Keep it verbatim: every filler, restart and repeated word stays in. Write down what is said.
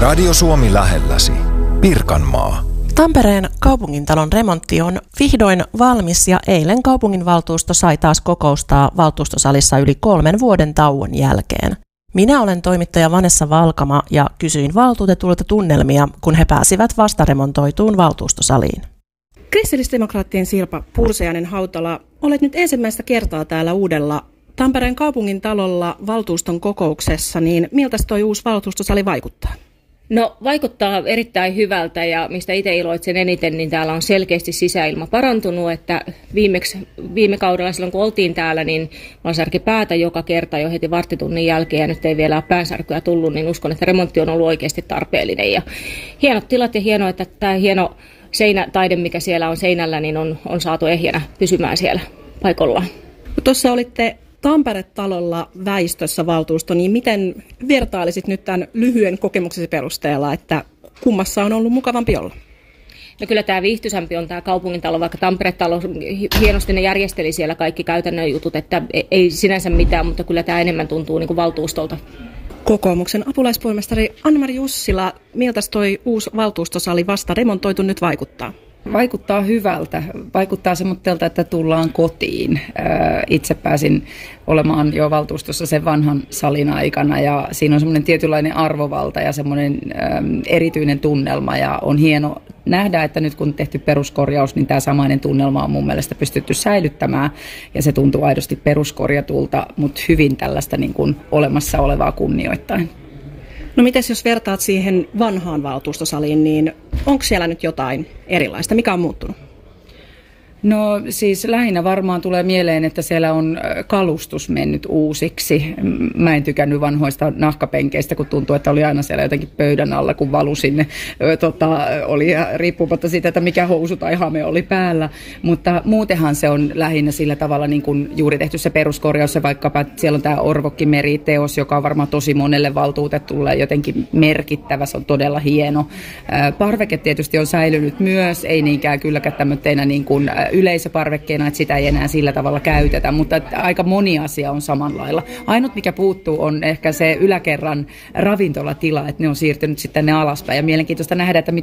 Radio Suomi lähelläsi. Pirkanmaa. Tampereen kaupungintalon remontti on vihdoin valmis ja eilen kaupunginvaltuusto sai taas kokoustaa valtuustosalissa yli kolmen vuoden tauon jälkeen. Minä olen toimittaja Vanessa Valkama ja kysyin valtuutetulta tunnelmia, kun he pääsivät vastaremontoituun valtuustosaliin. Kristillisdemokraattien Sirpa Pursiainen-Hautala, olet nyt ensimmäistä kertaa täällä uudella Tampereen kaupungintalolla valtuuston kokouksessa, niin miltä toi uusi valtuustosali vaikuttaa? No vaikuttaa erittäin hyvältä ja mistä itse iloitsen eniten, niin täällä on selkeästi sisäilma parantunut, että viimeksi, viime kaudella silloin kun oltiin täällä, niin mä särki päätä joka kerta jo heti varttitunnin jälkeen ja nyt ei vielä ole päänsärkyä tullut, niin uskon, että remontti on ollut oikeasti tarpeellinen ja hienot tilat ja hienoa, että tämä hieno seinätaide, mikä siellä on seinällä, niin on, on saatu ehjänä pysymään siellä paikallaan. Tuossa olitte Tampere-talolla väistössä valtuusto, niin miten vertailisit nyt tämän lyhyen kokemuksesi perusteella, että kummassa on ollut mukavampi olla? No kyllä tämä viihtyisämpi on tämä kaupungintalo, vaikka Tampere-talo hienosti ne järjesteli siellä kaikki käytännön jutut, että ei sinänsä mitään, mutta kyllä tämä enemmän tuntuu niin kuin valtuustolta. Kokoomuksen apulaispuhemestari Anne-Mari Jussila, miltä toi uusi valtuustosali vasta remontoitu nyt vaikuttaa? Vaikuttaa hyvältä. Vaikuttaa semmoiselta, että tullaan kotiin. Itse pääsin olemaan jo valtuustossa sen vanhan salin aikana ja siinä on semmoinen tietynlainen arvovalta ja semmoinen erityinen tunnelma ja on hieno nähdä, että nyt kun tehty peruskorjaus, niin tämä samainen tunnelma on mun mielestä pystytty säilyttämään ja se tuntuu aidosti peruskorjatulta, mutta hyvin tällaista niin kuin olemassa olevaa kunnioittain. No mites jos vertaat siihen vanhaan valtuustosaliin, niin onko siellä nyt jotain erilaista? Mikä on muuttunut? No siis lähinnä varmaan tulee mieleen, että siellä on kalustus mennyt uusiksi. Mä en tykännyt vanhoista nahkapenkeistä, kun tuntuu, että oli aina siellä jotenkin pöydän alla, kun valu sinne. Tota, oli riippumatta siitä, että mikä housu tai hame oli päällä. Mutta muutenhan se on lähinnä sillä tavalla niin kuin juuri tehty se peruskorjaus. Se vaikkapa siellä on tämä Orvokki-meriteos, joka on varmaan tosi monelle valtuutetulle jotenkin merkittävä. Se on todella hieno. Parveke tietysti on säilynyt myös, ei niinkään kylläkään tämmöteinä niin kuin yleisöparvekkeena, että sitä ei enää sillä tavalla käytetä, mutta aika moni asia on samanlailla. Ainut mikä puuttuu on ehkä se yläkerran ravintolatila, että ne on siirtynyt sitten tänne alaspäin ja mielenkiintoista nähdä, että miten